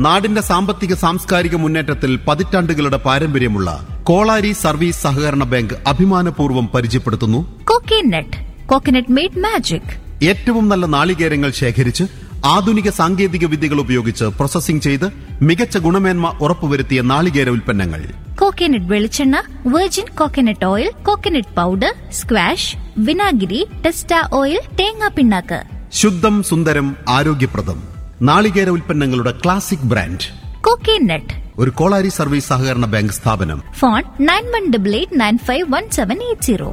നാടിന്റെ സാമ്പത്തിക സാംസ്കാരിക മുന്നേറ്റത്തിൽ പതിറ്റാണ്ടുകളുടെ പാരമ്പര്യമുള്ള കോളാരി സർവീസ് സഹകരണ ബാങ്ക് അഭിമാനപൂർവ്വം പരിചയപ്പെടുത്തുന്നു കോക്കനട്ട്. Coconut made magic. ഏറ്റവും നല്ല നാളികേരങ്ങൾ ശേഖരിച്ച് ആധുനിക സാങ്കേതിക വിദ്യകൾ ഉപയോഗിച്ച് പ്രോസസ്സിംഗ് ചെയ്ത് മികച്ച ഗുണമേന്മ ഉറപ്പുവരുത്തിയ നാളികേര ഉൽപ്പന്നങ്ങൾ. കോക്കനട്ട് വെളിച്ചെണ്ണ, virgin coconut oil, coconut powder, squash, വിനാഗിരി, ടെസ്റ്റ ഓയിൽ, തേങ്ങാ പിണ്ണാക്ക്. ശുദ്ധം, സുന്ദരം, ആരോഗ്യപ്രദം നാളികേര ഉൽപ്പന്നങ്ങളുടെ ക്ലാസിക് ബ്രാൻഡ് കോക്കനട്ട്. ഒരു കോളാരി സർവീസ് സഹകരണ ബാങ്ക് സ്ഥാപനം. Phone 9188951780.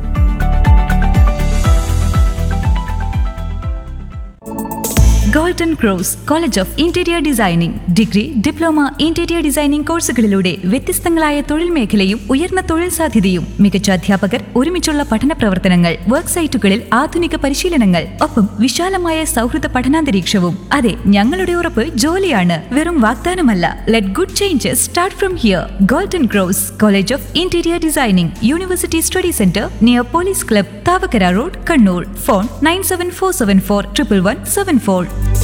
Golden cross college of interior designing degree, diploma interior designing കോഴ്സുകളിലൂടെ വ്യത്യസ്തങ്ങളായ തൊഴിൽ മേഖലയും ഉയർന്ന തൊഴിൽ സാധ്യതയും, മികച്ച അധ്യാപകർ, ഒരുമിച്ചുള്ള പഠന പ്രവർത്തനങ്ങൾ, വർക്ക് സൈറ്റുകളിൽ ആധുനിക പരിശീലനങ്ങൾ, ഒപ്പം വിശാലമായ സൗഹൃദ പഠനാന്തരീക്ഷവും. അതെ, ഞങ്ങളുടെ ഉറപ്പ് ജോലിയാണ്, വെറും വാഗ്ദാനമല്ല. Let good changes start from here. Golden cross college of interior designing, university study centre near police club, Thavakkara road, Kannur. Phone 9747411174.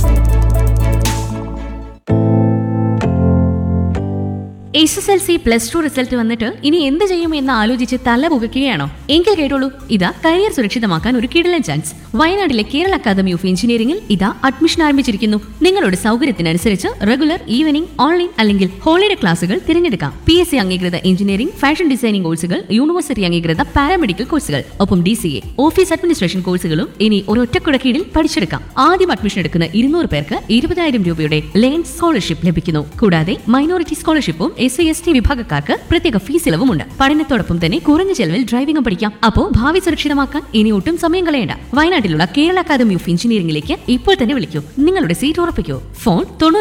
SSLC +2 result വന്നിട്ട് ഇനി എന്ത് ചെയ്യും എന്ന് ആലോചിച്ച് തല പുകയ്ക്കുകയാണോ? എങ്കിൽ കേട്ടോളൂ, ഇതാ കരിയർ സുരക്ഷിതമാക്കാൻ ഒരു കിടിലൻ ചാൻസ്. വയനാട്ടിലെ കേരള അക്കാദമി ഓഫ് എഞ്ചിനീയറിംഗിൽ ഇതാ അഡ്മിഷൻ ആരംഭിച്ചിരിക്കുന്നു. നിങ്ങളുടെ സൗകര്യത്തിനനുസരിച്ച് റെഗുലർ, ഈവനിംഗ്, ഓൺലൈൻ അല്ലെങ്കിൽ ഹോളിഡേ ക്ലാസുകൾ തിരഞ്ഞെടുക്കാം. PSC അംഗീകൃത എഞ്ചിനീയറിംഗ്, ഫാഷൻ ഡിസൈനിംഗ് കോഴ്സുകൾ, യൂണിവേഴ്സിറ്റി അംഗീകൃത പാരാമെഡിക്കൽ കോഴ്സുകൾ, ഒപ്പം DCA, ഓഫീസ് അഡ്മിനിസ്ട്രേഷൻ കോഴ്സുകളും ഇനി ഒരൊറ്റക്കുട കീഴിൽ പഠിച്ചെടുക്കാം. ആദ്യം അഡ്മിഷൻ എടുക്കുന്ന 200 പേർക്ക് 20,000 രൂപയുടെ ലേൺ സ്കോളർഷിപ്പ് ലഭിക്കുന്നു. കൂടാതെ മൈനോറിറ്റി സ്കോളർഷിപ്പും SC/ST വിഭാഗക്കാർക്ക് പ്രത്യേക ഫീസ് ഇളവുമുണ്ട്. പഠനത്തോടൊപ്പം തന്നെ കുറഞ്ഞ ചെലവിൽ ഡ്രൈവിംഗും പഠിക്കാം. അപ്പോ ഭാവി സുരക്ഷിതമാക്കാൻ ഇനി ഒട്ടും സമയം കളയണ്ട. വയനാട്ടിലുള്ള കേരള അക്കാദമി ഓഫ് എഞ്ചിനീയറിംഗിലേക്ക് ഇപ്പോൾ തന്നെ വിളിക്കൂ. നിങ്ങളുടെ സീറ്റ് ഉറപ്പിക്കൂ. ഫോൺ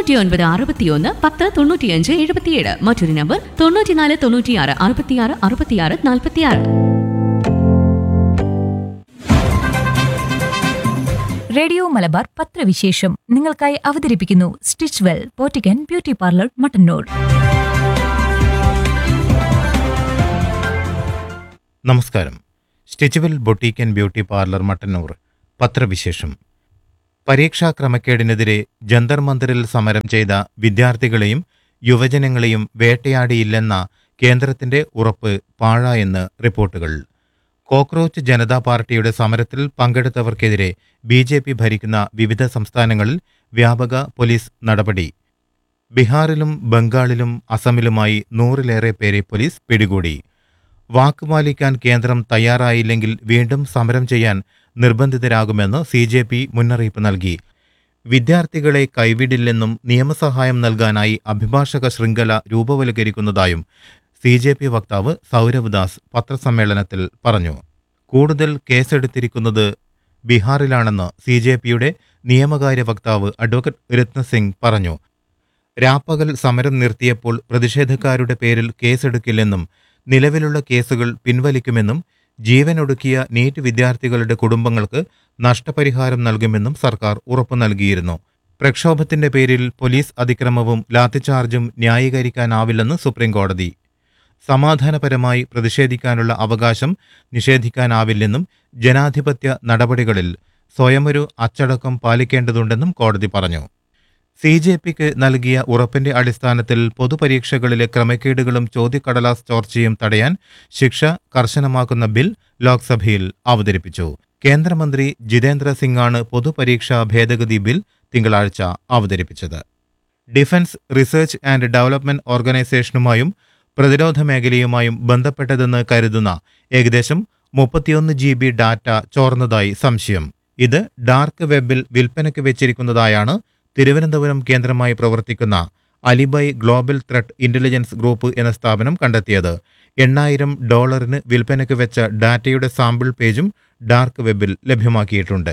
9961109577. മറ്റൊരു നമ്പർ 9496666646. റേഡിയോ മലബാർ പത്രവിശേഷം നിങ്ങൾക്കായി അവതരിപ്പിക്കുന്നു stitch well പോറ്റിക്കൻ beauty parlour, Mattannur. നമസ്കാരം. സ്റ്റിച്ചുവൽ boutique and beauty parlour, Mattannur പത്രവിശേഷം. പരീക്ഷാ ക്രമക്കേടിനെതിരെ ജന്തർ മന്ദിറിൽ സമരം ചെയ്ത വിദ്യാർത്ഥികളെയും യുവജനങ്ങളെയും വേട്ടയാടിയില്ലെന്ന കേന്ദ്രത്തിന്റെ ഉറപ്പ് പാഴായെന്ന് റിപ്പോർട്ടുകൾ. കോക്രോച്ച് ജനതാ പാർട്ടിയുടെ സമരത്തിൽ പങ്കെടുത്തവർക്കെതിരെ BJP ഭരിക്കുന്ന വിവിധ സംസ്ഥാനങ്ങളിൽ വ്യാപക പോലീസ് നടപടി. ബീഹാറിലും ബംഗാളിലും അസമിലുമായി 100-ലേറെ പേരെ പോലീസ് പിടികൂടി. വാക്കുപാലിക്കാൻ കേന്ദ്രം തയ്യാറായില്ലെങ്കിൽ വീണ്ടും സമരം ചെയ്യാൻ നിർബന്ധിതരാകുമെന്ന് CJP മുന്നറിയിപ്പ് നൽകി. വിദ്യാർത്ഥികളെ കൈവിടില്ലെന്നും നിയമസഹായം നൽകാനായി അഭിഭാഷക ശൃംഖല രൂപവൽക്കരിക്കുന്നതായും CJP വക്താവ് സൗരവ് ദാസ് പത്രസമ്മേളനത്തിൽ പറഞ്ഞു. കൂടുതൽ കേസെടുത്തിരിക്കുന്നത് ബീഹാറിലാണെന്ന് CJPയുടെ നിയമകാര്യ വക്താവ് അഡ്വക്കേറ്റ് രത്നസിംഗ് പറഞ്ഞു. രാപ്പകൽ സമരം നിർത്തിയപ്പോൾ പ്രതിഷേധക്കാരുടെ പേരിൽ കേസെടുക്കില്ലെന്നും നിലവിലുള്ള കേസുകൾ പിൻവലിക്കുമെന്നും ജീവനൊടുക്കിയ നീറ്റ് വിദ്യാർത്ഥികളുടെ കുടുംബങ്ങൾക്ക് നഷ്ടപരിഹാരം നൽകുമെന്നും സർക്കാർ ഉറപ്പു നൽകിയിരുന്നു. പ്രക്ഷോഭത്തിന്റെ പേരിൽ പോലീസ് അതിക്രമവും ലാത്തിച്ചാർജും ന്യായീകരിക്കാനാവില്ലെന്ന് സുപ്രീംകോടതി. സമാധാനപരമായി പ്രതിഷേധിക്കാനുള്ള അവകാശം നിഷേധിക്കാനാവില്ലെന്നും ജനാധിപത്യ നടപടികളിൽ സ്വയമൊരു അച്ചടക്കം പാലിക്കേണ്ടതുണ്ടെന്നും കോടതി പറഞ്ഞു. CJPക്ക് നൽകിയ ഉറപ്പിന്റെ അടിസ്ഥാനത്തിൽ പൊതുപരീക്ഷകളിലെ ക്രമക്കേടുകളും ചോദ്യക്കടലാസ് ചോർച്ചയും തടയാൻ ശിക്ഷ കർശനമാക്കുന്ന ബിൽ ലോക്സഭയിൽ അവതരിപ്പിച്ചു. കേന്ദ്രമന്ത്രി ജിതേന്ദ്ര സിംഗാണ് പൊതുപരീക്ഷാ ഭേദഗതി ബിൽ തിങ്കളാഴ്ച അവതരിപ്പിച്ചത്. ഡിഫൻസ് റിസർച്ച് ആൻഡ് ഡെവലപ്മെന്റ് ഓർഗനൈസേഷനുമായും പ്രതിരോധ മേഖലയുമായും ബന്ധപ്പെട്ടതെന്ന് കരുതുന്ന ഏകദേശം 31 GB ഡാറ്റ ചോർന്നതായി സംശയം. ഇത് ഡാർക്ക് വെബിൽ വിൽപ്പനയ്ക്ക് വെച്ചിരിക്കുന്നതായാണ് തിരുവനന്തപുരം കേന്ദ്രമായി പ്രവർത്തിക്കുന്ന അലിബൈ ഗ്ലോബൽ ത്രെറ്റ് ഇന്റലിജൻസ് ഗ്രൂപ്പ് എന്ന സ്ഥാപനം കണ്ടെത്തിയത്. $8,000 വിൽപ്പനയ്ക്ക് വെച്ച ഡാറ്റയുടെ സാമ്പിൾ പേജും ഡാർക്ക് വെബിൽ ലഭ്യമാക്കിയിട്ടുണ്ട്.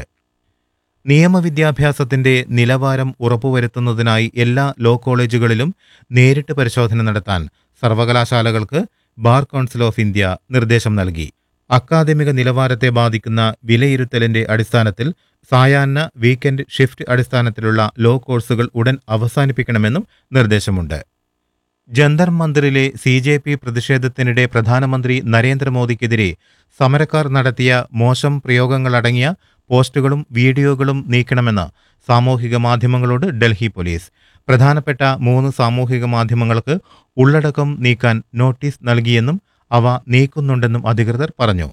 നിയമവിദ്യാഭ്യാസത്തിന്റെ നിലവാരം ഉറപ്പുവരുത്തുന്നതിനായി എല്ലാ ലോ കോളേജുകളിലും നേരിട്ട് പരിശോധന നടത്താൻ സർവകലാശാലകൾക്ക് ബാർ കൗൺസിൽ ഓഫ് ഇന്ത്യ നിർദ്ദേശം നൽകി. അക്കാദമിക നിലവാരത്തെ ബാധിക്കുന്ന വിലയിരുത്തലിന്റെ അടിസ്ഥാനത്തിൽ സായാഹ്ന, വീക്കെൻഡ്, ഷിഫ്റ്റ് അടിസ്ഥാനത്തിലുള്ള ലോ കോഴ്സുകൾ ഉടൻ അവസാനിപ്പിക്കണമെന്നും നിർദ്ദേശമുണ്ട്. ജന്തർ മന്ദിറിലെ CJP പ്രതിഷേധത്തിനിടെ പ്രധാനമന്ത്രി നരേന്ദ്രമോദിക്കെതിരെ സമരക്കാർ നടത്തിയ മോശം പ്രയോഗങ്ങളടങ്ങിയ പോസ്റ്റുകളും വീഡിയോകളും നീക്കണമെന്ന് സാമൂഹിക മാധ്യമങ്ങളോട് ഡൽഹി പോലീസ്. പ്രധാനപ്പെട്ട 3 സാമൂഹിക മാധ്യമങ്ങൾക്ക് ഉള്ളടക്കം നീക്കാൻ നോട്ടീസ് നൽകിയെന്നും അവ നീക്കുന്നുണ്ടെന്നും അധികൃതർ പറഞ്ഞു.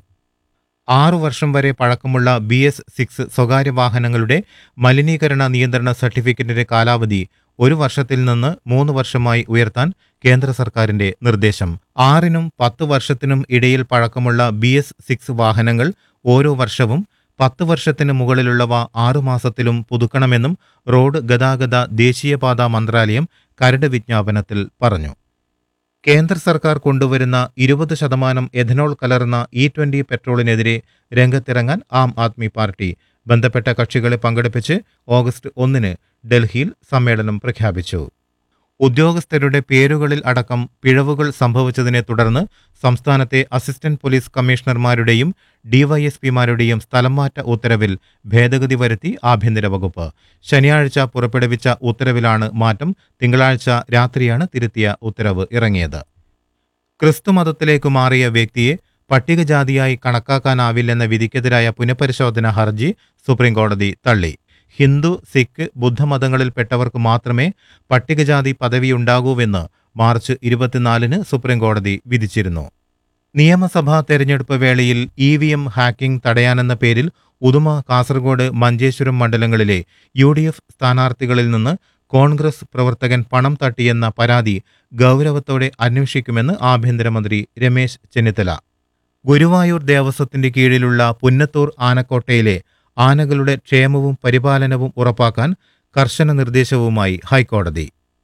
6 വർഷം വരെ പഴക്കമുള്ള BS6 സ്വകാര്യ വാഹനങ്ങളുടെ മലിനീകരണ നിയന്ത്രണ സർട്ടിഫിക്കറ്റിന്റെ കാലാവധി 1 വർഷത്തിൽ നിന്ന് 3 വർഷമായി ഉയർത്താൻ കേന്ദ്ര സർക്കാരിന്റെ നിർദ്ദേശം. 6നും 10 വർഷത്തിനും ഇടയിൽ പഴക്കമുള്ള BS6 വാഹനങ്ങൾ ഓരോ വർഷവും, 10 വർഷത്തിന് മുകളിലുള്ളവ 6 മാസത്തിലും പുതുക്കണമെന്നും റോഡ് ഗതാഗത ദേശീയപാത മന്ത്രാലയം കരട് വിജ്ഞാപനത്തിൽ പറഞ്ഞു. കേന്ദ്ര സർക്കാർ കൊണ്ടുവരുന്ന 20% എഥനോൾ കലർന്ന E20 പെട്രോളിനെതിരെ രംഗത്തിറങ്ങാൻ ആം ആദ്മി പാർട്ടി ബന്ധപ്പെട്ട കക്ഷികളെ പങ്കെടുപ്പിച്ച് ഓഗസ്റ്റ് 1 ഡൽഹിയിൽ സമ്മേളനം പ്രഖ്യാപിച്ചു. ഉദ്യോഗസ്ഥരുടെ പേരുകളിൽ അടക്കം പിഴവുകൾ സംഭവിച്ചതിനെ തുടർന്ന് സംസ്ഥാനത്തെ അസിസ്റ്റന്റ് പോലീസ് കമ്മീഷണർമാരുടെയും ഡിവൈഎസ്പിമാരുടെയും സ്ഥലംമാറ്റ ഉത്തരവിൽ ഭേദഗതി വരുത്തി ആഭ്യന്തര വകുപ്പ്. ശനിയാഴ്ച പുറപ്പെടുവിച്ച ഉത്തരവിലാണ് മാറ്റം. തിങ്കളാഴ്ച രാത്രിയാണ് തിരുത്തിയ ഉത്തരവ് ഇറങ്ങിയത്. ക്രിസ്തുമതത്തിലേക്ക് മാറിയ വ്യക്തിയെ പട്ടികജാതിയായി കണക്കാക്കാനാവില്ലെന്ന വിധിക്കെതിരായ പുനഃപരിശോധന ഹർജി സുപ്രീംകോടതി തള്ളി. ഹിന്ദു, സിഖ്, ബുദ്ധമതങ്ങളിൽപ്പെട്ടവർക്ക് മാത്രമേ പട്ടികജാതി പദവിയുണ്ടാകൂവെന്ന് മാർച്ച് 24 സുപ്രീംകോടതി വിധിച്ചിരുന്നു. നിയമസഭാ തെരഞ്ഞെടുപ്പ് വേളയിൽ EVM ഹാക്കിംഗ് തടയാനെന്ന പേരിൽ ഉദുമ, കാസർഗോഡ്, മഞ്ചേശ്വരം മണ്ഡലങ്ങളിലെ UDF സ്ഥാനാർത്ഥികളിൽ നിന്ന് കോൺഗ്രസ് പ്രവർത്തകൻ പണം തട്ടിയെന്ന പരാതി ഗൗരവത്തോടെ അന്വേഷിക്കുമെന്ന് ആഭ്യന്തരമന്ത്രി രമേശ് ചെന്നിത്തല. ഗുരുവായൂർ ദേവസ്വത്തിന്റെ കീഴിലുള്ള പുന്നത്തൂർ ആനക്കോട്ടയിലെ ആനകളുടെ ക്ഷേമവും പരിപാലനവും ഉറപ്പാക്കാൻ കർശന നിർദ്ദേശവുമായി ഹൈക്കോടതി.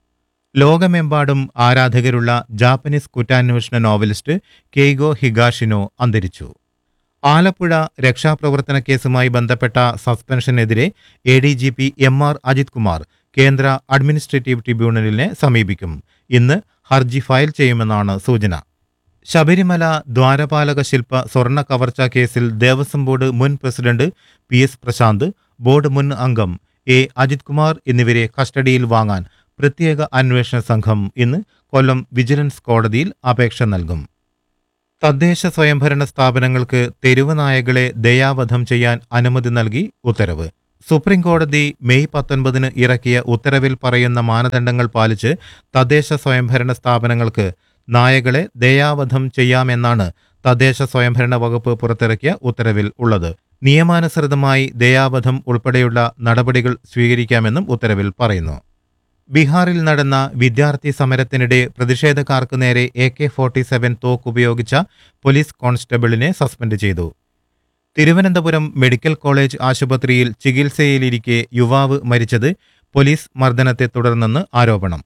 ലോകമെമ്പാടും ആരാധകരുള്ള ജാപ്പനീസ് കുറ്റാന്വേഷണ നോവലിസ്റ്റ് കെയ്ഗോ ഹിഗാഷിനോ അന്തരിച്ചു. ആലപ്പുഴ രക്ഷാപ്രവർത്തന കേസുമായി ബന്ധപ്പെട്ട സസ്പെൻഷനെതിരെ ADGP MR അജിത് കുമാർ കേന്ദ്ര അഡ്മിനിസ്ട്രേറ്റീവ് ട്രിബ്യൂണലിനെ സമീപിക്കും. ഇന്ന് ഹർജി ഫയൽ ചെയ്യുമെന്നാണ് സൂചന. ശബരിമല ദ്വാരപാലക ശില്പ സ്വർണ്ണ കവർച്ച കേസിൽ ദേവസ്വം ബോർഡ് മുൻ പ്രസിഡന്റ് PS പ്രശാന്ത്, ബോർഡ് മുൻ അംഗം A അജിത് കുമാർ എന്നിവരെ കസ്റ്റഡിയിൽ വാങ്ങാൻ പ്രത്യേക അന്വേഷണ സംഘം ഇന്ന് കൊല്ലം വിജിലൻസ് കോടതിയിൽ അപേക്ഷ നൽകും. തദ്ദേശ സ്വയംഭരണ സ്ഥാപനങ്ങൾക്ക് തെരുവ് നായകളെ ദയാവധം ചെയ്യാൻ അനുമതി നൽകി ഉത്തരവ്. സുപ്രീംകോടതി മെയ് 19 ഇറക്കിയ ഉത്തരവിൽ പറയുന്ന മാനദണ്ഡങ്ങൾ പാലിച്ച് തദ്ദേശ സ്വയംഭരണ സ്ഥാപനങ്ങൾക്ക് നായകളെ ദയാവധം ചെയ്യാമെന്നാണ് തദ്ദേശ സ്വയംഭരണ വകുപ്പ് പുറത്തിറക്കിയ ഉത്തരവിൽ ഉള്ളത്. നിയമാനുസൃതമായി ദയാവധം ഉൾപ്പെടെയുള്ള നടപടികൾ സ്വീകരിക്കാമെന്നും ഉത്തരവിൽ പറയുന്നു. ബീഹാറിൽ നടന്ന വിദ്യാർത്ഥി സമരത്തിനിടെ പ്രതിഷേധക്കാർക്ക് നേരെ AK-47 തോക്കുപയോഗിച്ച പോലീസ് കോൺസ്റ്റബിളിനെ സസ്പെൻഡ് ചെയ്തു. തിരുവനന്തപുരം മെഡിക്കൽ കോളേജ് ആശുപത്രിയിൽ ചികിത്സയിലിരിക്കെ യുവാവ് മരിച്ചത് പോലീസ് മർദ്ദനത്തെ തുടർന്നെന്ന് ആരോപണം.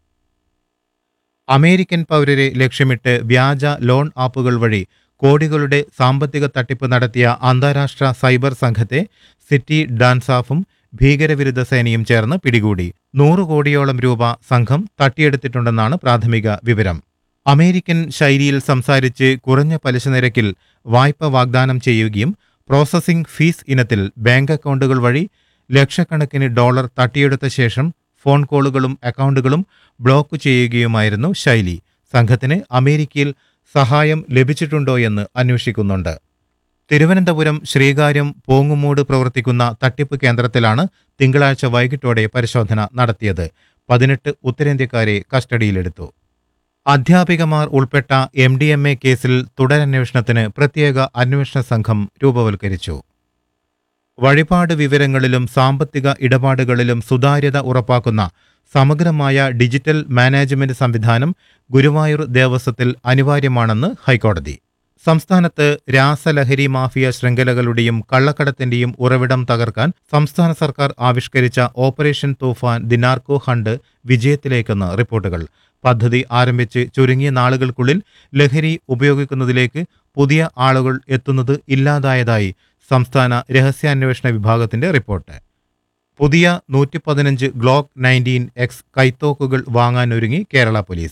അമേരിക്കൻ പൗരരെ ലക്ഷ്യമിട്ട് വ്യാജ ലോൺ ആപ്പുകൾ വഴി കോടികളുടെ സാമ്പത്തിക തട്ടിപ്പ് നടത്തിയ അന്താരാഷ്ട്ര സൈബർ സംഘത്തെ സിറ്റി ഡാൻസാഫും ഭീകരവിരുദ്ധ സേനയും ചേർന്ന് പിടികൂടി. 100 കോടിയോളം രൂപ സംഘം തട്ടിയെടുത്തിട്ടുണ്ടെന്നാണ് പ്രാഥമിക വിവരം. അമേരിക്കൻ ശൈലിയിൽ സംസാരിച്ച് കുറഞ്ഞ പലിശ നിരക്കിൽ വായ്പ വാഗ്ദാനം ചെയ്യുകയും പ്രോസസ്സിംഗ് ഫീസ് ഇനത്തിൽ ബാങ്ക് അക്കൗണ്ടുകൾ വഴി ലക്ഷക്കണക്കിന് ഡോളർ തട്ടിയെടുത്ത ശേഷം ഫോൺ കോളുകളും അക്കൗണ്ടുകളും ബ്ലോക്ക് ചെയ്യുകയുമായിരുന്നു ശൈലി. സംഘത്തിന് അമേരിക്കയിൽ സഹായം ലഭിച്ചിട്ടുണ്ടോ എന്ന് അന്വേഷിക്കുന്നുണ്ട്. തിരുവനന്തപുരം ശ്രീകാര്യം പോങ്ങുമൂട് പ്രവർത്തിക്കുന്ന തട്ടിപ്പ് കേന്ദ്രത്തിലാണ് തിങ്കളാഴ്ച വൈകിട്ടോടെ പരിശോധന നടത്തിയത്. 18 ഉത്തരേന്ത്യക്കാരെ കസ്റ്റഡിയിലെടുത്തു. അധ്യാപികമാർ ഉൾപ്പെട്ട MDMA കേസിൽ തുടരന്വേഷണത്തിന് പ്രത്യേക അന്വേഷണ സംഘം രൂപവൽക്കരിച്ചു. വഴിപാട് വിവരങ്ങളിലും സാമ്പത്തിക ഇടപാടുകളിലും സുതാര്യത ഉറപ്പാക്കുന്ന സമഗ്രമായ ഡിജിറ്റൽ മാനേജ്മെന്റ് സംവിധാനം ഗുരുവായൂർ ദേവസ്വത്തിൽ അനിവാര്യമാണെന്ന് ഹൈക്കോടതി. സംസ്ഥാനത്ത് രാസലഹരി മാഫിയ ശൃംഖലകളുടെയും കള്ളക്കടത്തിന്റെയും ഉറവിടം തകർക്കാൻ സംസ്ഥാന സർക്കാർ ആവിഷ്കരിച്ച operation Toofan the narco hunt വിജയത്തിലേക്കെന്ന് റിപ്പോർട്ടുകൾ. പദ്ധതി ആരംഭിച്ച് ചുരുങ്ങിയ നാളുകൾക്കുള്ളിൽ ലഹരി ഉപയോഗിക്കുന്നതിലേക്ക് പുതിയ ആളുകൾ എത്തുന്നത് ഇല്ലാതായതായി സംസ്ഥാന രഹസ്യാന്വേഷണ വിഭാഗത്തിന്റെ റിപ്പോർട്ട്. പുതിയ 115 ഗ്ലോക്ക് 19X കൈത്തോക്കുകൾ വാങ്ങാനൊരുങ്ങി കേരള പോലീസ്.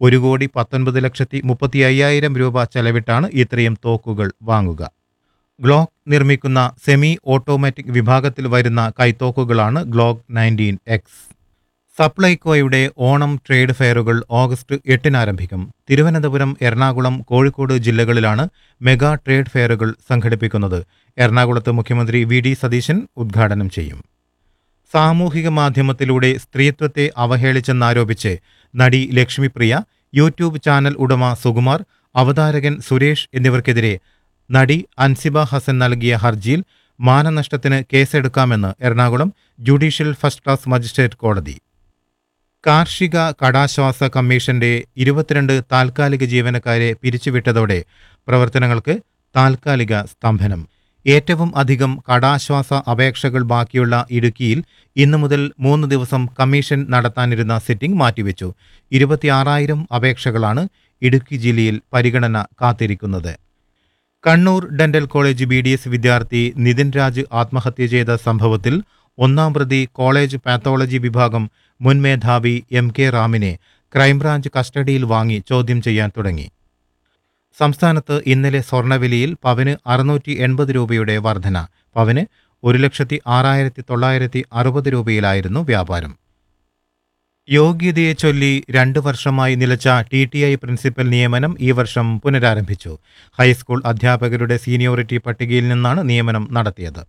1,19,35,000 രൂപ ചെലവിട്ടാണ് ഇത്രയും തോക്കുകൾ വാങ്ങുക. ഗ്ലോക്ക് നിർമ്മിക്കുന്ന സെമി ഓട്ടോമാറ്റിക് വിഭാഗത്തിൽ വരുന്ന കൈത്തോക്കുകളാണ് Glock 19X. സപ്ലൈകോയുടെ Onam trade ഫെയറുകൾ August 8 ആരംഭിക്കും. തിരുവനന്തപുരം, എറണാകുളം, കോഴിക്കോട് ജില്ലകളിലാണ് മെഗാ ട്രേഡ് ഫെയറുകൾ സംഘടിപ്പിക്കുന്നത്. എറണാകുളത്ത് മുഖ്യമന്ത്രി VD സതീശൻ ഉദ്ഘാടനം ചെയ്യും. സാമൂഹിക മാധ്യമത്തിലൂടെ സ്ത്രീത്വത്തെ അവഹേളിച്ചെന്നാരോപിച്ച് നടി ലക്ഷ്മിപ്രിയ, യൂട്യൂബ് ചാനൽ ഉടമ സുകുമാർ, അവതാരകൻ സുരേഷ് എന്നിവർക്കെതിരെ നടി അൻസിബ ഹസൻ നൽകിയ ഹർജിയിൽ മാനനഷ്ടത്തിന് കേസെടുക്കാമെന്ന് Ernakulam judicial first class magistrate കോടതി. കാർഷിക കടാശ്വാസ കമ്മീഷന്റെ 22 താൽക്കാലിക ജീവനക്കാരെ പിരിച്ചുവിട്ടതോടെ പ്രവർത്തനങ്ങൾക്ക് താൽക്കാലിക സ്തംഭനം. ഏറ്റവും അധികം കടാശ്വാസ അപേക്ഷകൾ ബാക്കിയുള്ള ഇടുക്കിയിൽ ഇന്നു മുതൽ 3 ദിവസം കമ്മീഷൻ നടത്താനിരുന്ന സിറ്റിംഗ് മാറ്റിവെച്ചു. 26,000 അപേക്ഷകളാണ് ഇടുക്കി ജില്ലയിൽ പരിഗണന കാത്തിരിക്കുന്നത്. കണ്ണൂർ ഡെന്റൽ കോളേജ് BDS വിദ്യാർത്ഥി നിതിൻ രാജ് ആത്മഹത്യ ചെയ്ത സംഭവത്തിൽ 1-ാം പ്രതി കോളേജ് പാത്തോളജി വിഭാഗം മുൻ മേധാവി MK റാമിനെ ക്രൈംബ്രാഞ്ച് കസ്റ്റഡിയിൽ വാങ്ങി ചോദ്യം ചെയ്യാൻ തുടങ്ങി. സംസ്ഥാനത്ത് ഇന്നലെ സ്വർണ്ണവിലയിൽ പവന് 680 രൂപയുടെ വർധന. പവന് 1,06,960 രൂപയിലായിരുന്നു വ്യാപാരം. യോഗ്യതയെ ചൊല്ലി 2 വർഷമായി നിലച്ച TTI പ്രിൻസിപ്പൽ നിയമനം ഈ വർഷം പുനരാരംഭിച്ചു. ഹൈസ്കൂൾ അധ്യാപകരുടെ സീനിയോറിറ്റി പട്ടികയിൽ നിന്നാണ് നിയമനം നടത്തിയത്.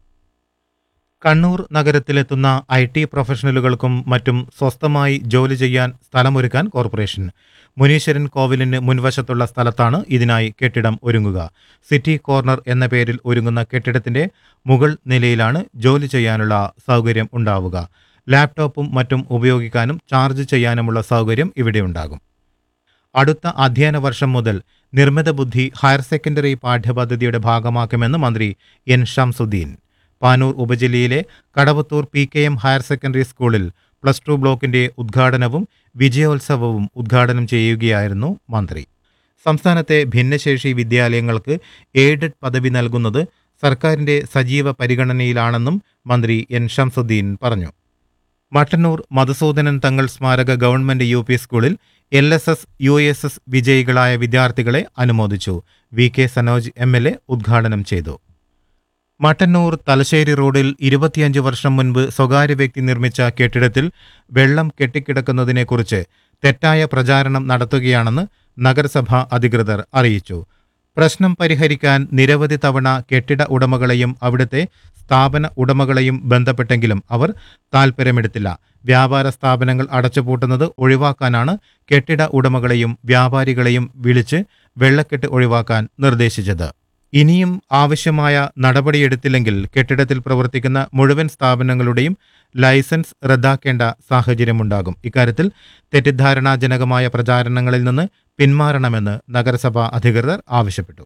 കണ്ണൂർ നഗരത്തിലെത്തുന്ന IT പ്രൊഫഷണലുകൾക്കും മറ്റും സ്വസ്ഥമായി ജോലി ചെയ്യാൻ സ്ഥലമൊരുക്കാൻ കോർപ്പറേഷൻ. മുനീശ്വരൻ കോവിലിന് മുൻവശത്തുള്ള സ്ഥലത്താണ് ഇതിനായി കെട്ടിടം ഒരുങ്ങുക. സിറ്റി കോർണർ എന്ന പേരിൽ ഒരുങ്ങുന്ന കെട്ടിടത്തിന്റെ മുകൾ നിലയിലാണ് ജോലി ചെയ്യാനുള്ള സൗകര്യം ഉണ്ടാവുക. ലാപ്ടോപ്പും മറ്റും ഉപയോഗിക്കാനും ചാർജ് ചെയ്യാനുമുള്ള സൗകര്യം ഇവിടെയുണ്ടാകും. അടുത്ത അധ്യയന വർഷം മുതൽ നിർമ്മിത ബുദ്ധി ഹയർ സെക്കൻഡറി പാഠ്യപദ്ധതിയുടെ ഭാഗമാക്കുമെന്ന് മന്ത്രി N Shamsuddin. Panoor ഉപജില്ലയിലെ Kadavathur PKM higher secondary സ്കൂളിൽ +2 ബ്ലോക്കിന്റെ ഉദ്ഘാടനവും വിജയോത്സവവും ഉദ്ഘാടനം ചെയ്യുകയായിരുന്നു മന്ത്രി. സംസ്ഥാനത്തെ ഭിന്നശേഷി വിദ്യാലയങ്ങൾക്ക് എയ്ഡഡ് പദവി നൽകുന്നത് സർക്കാരിന്റെ സജീവ പരിഗണനയിലാണെന്നും മന്ത്രി N ഷംസുദ്ദീൻ പറഞ്ഞു. മട്ടന്നൂർ മധുസൂദനൻ തങ്ങൾ സ്മാരക ഗവൺമെന്റ് UP സ്കൂളിൽ LSS USS വിജയികളായ വിദ്യാർത്ഥികളെ അനുമോദിച്ചു. VK സനോജ് MLA ഉദ്ഘാടനം ചെയ്തു. മട്ടന്നൂർ തലശ്ശേരി റോഡിൽ 25 വർഷം മുൻപ് സ്വകാര്യ വ്യക്തി നിർമ്മിച്ച കെട്ടിടത്തിൽ വെള്ളം കെട്ടിക്കിടക്കുന്നതിനെക്കുറിച്ച് തെറ്റായ പ്രചാരണം നടത്തുകയാണെന്ന് നഗരസഭ അധികൃതർ അറിയിച്ചു. പ്രശ്നം പരിഹരിക്കാൻ നിരവധി തവണ കെട്ടിട ഉടമകളെയും അവിടുത്തെ സ്ഥാപന ഉടമകളെയും ബന്ധപ്പെട്ടെങ്കിലും അവർ താൽപ്പര്യമെടുത്തില്ല. വ്യാപാര സ്ഥാപനങ്ങൾ അടച്ചുപൂട്ടുന്നത് ഒഴിവാക്കാനാണ് കെട്ടിട ഉടമകളെയും വ്യാപാരികളെയും വിളിച്ച് വെള്ളക്കെട്ട് ഒഴിവാക്കാൻ നിർദ്ദേശിച്ചത്. ഇനിയും ആവശ്യമായ നടപടിയെടുത്തില്ലെങ്കിൽ കെട്ടിടത്തിൽ പ്രവർത്തിക്കുന്ന മുഴുവൻ സ്ഥാപനങ്ങളുടെയും ലൈസൻസ് റദ്ദാക്കേണ്ട സാഹചര്യമുണ്ടാകും. ഇക്കാര്യത്തിൽ തെറ്റിദ്ധാരണാജനകമായ പ്രചാരണങ്ങളിൽ നിന്ന് പിന്മാറണമെന്ന് നഗരസഭാ അധികൃതർ ആവശ്യപ്പെട്ടു.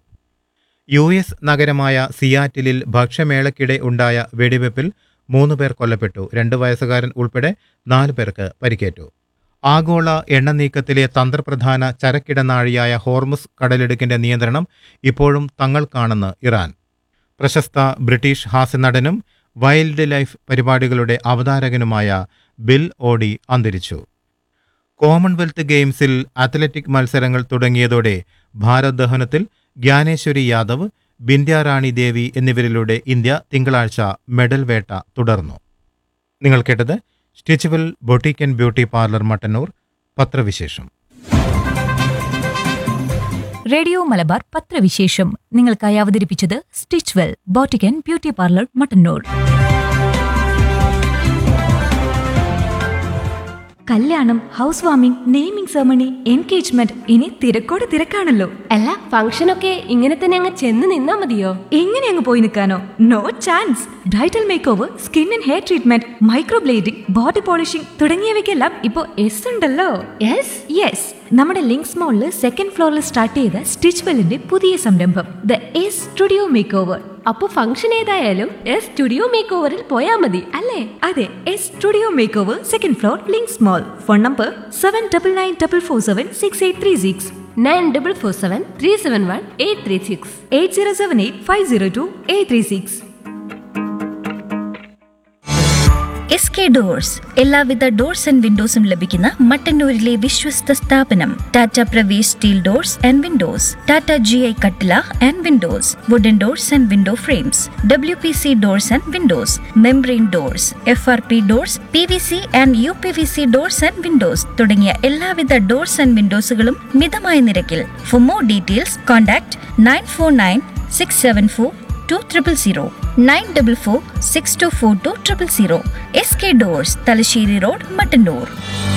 US നഗരമായ സിയാറ്റിലിൽ ഭക്ഷ്യമേളയ്ക്കിടെ ഉണ്ടായ വെടിവെപ്പിൽ 3 പേർ കൊല്ലപ്പെട്ടു. 2 വയസ്സുകാരൻ ഉൾപ്പെടെ 4 പേർക്ക് പരിക്കേറ്റു. ആഗോള എണ്ണ നീക്കത്തിലെ തന്ത്രപ്രധാന ചരക്കിടനാഴിയായ ഹോർമുസ് കടലിടുക്കിന്റെ നിയന്ത്രണം ഇപ്പോഴും തങ്ങൾക്കാണെന്ന് ഇറാൻ. പ്രശസ്ത ബ്രിട്ടീഷ് ഹാസ്യനടനും വൈൽഡ് ലൈഫ് പരിപാടികളുടെ അവതാരകനുമായ ബിൽ ഓഡി അന്തരിച്ചു. കോമൺവെൽത്ത് ഗെയിംസിൽ അത്ലറ്റിക് മത്സരങ്ങൾ തുടങ്ങിയതോടെ ഭാരോദ്വഹനത്തിൽ ജ്ഞാനേശ്വരി യാദവ്, ബിന്ദ്യ റാണി ദേവി എന്നിവരിലൂടെ ഇന്ത്യ തിങ്കളാഴ്ച മെഡൽ വേട്ട തുടർന്നു. നിങ്ങൾ കേട്ടത് Stitchwell boutique and beauty parlour Mattannur പത്രവിശേഷം. റേഡിയോ മലബാർ പത്രവിശേഷം നിങ്ങൾക്കായി അവതരിപ്പിച്ചത് Stitchwell boutique and beauty parlour Mattannur. കല്യാണം, house warming, naming ceremony, engagement, ഇനി തിരക്കോട് തിരക്കാണല്ലോ. അല്ല, ഫംഗ്ഷനൊക്കെ ഇങ്ങനെ തന്നെ അങ്ങ് ചെന്ന് നിന്നാ മതിയോ? എങ്ങനെ അങ്ങ് പോയി നിൽക്കാനോ? No chance. Bridal make over, skin and hair treatment, microblading, body polishing തുടങ്ങിയവയ്ക്കെല്ലാം ഇപ്പോ S ഉണ്ടല്ലോ. യെസ്, നമ്മുടെ ലിങ്ക്സ് മോളില് 2nd ഫ്ലോറിൽ സ്റ്റാർട്ട് ചെയ്ത സ്റ്റിച്ച്വെല്ലിന്റെ പുതിയ സംരംഭം the S studio make over. അപ്പൊ ഫംഗ്ഷൻ ഏതായാലും S സ്റ്റുഡിയോ മേക്ക് ഓവറിൽ പോയാ മതി അല്ലേ? അതെ, S studio make over 2nd floor links മോൾ. Phone number 7994476836 9447371836 8078502836. SK ഡോഴ്സ് എല്ലാവിധ ഡോർസ് ആൻഡ് വിൻഡോസും ലഭിക്കുന്ന മട്ടന്നൂരിലെ വിശ്വസ്ത സ്ഥാപനം. Tata Pravesh steel doors and Windows, Tata GI കട്ടില and Windows, wooden doors and window frames, WPC doors and Windows, membrane doors, FRP doors, PVC and UPVC doors and Windows തുടങ്ങിയ എല്ലാവിധ doors and വിൻഡോസുകളും മിതമായ നിരക്കിൽ. For more details contact 9496742000, 9446242000. SK doors, Thalassery road, Mattannur.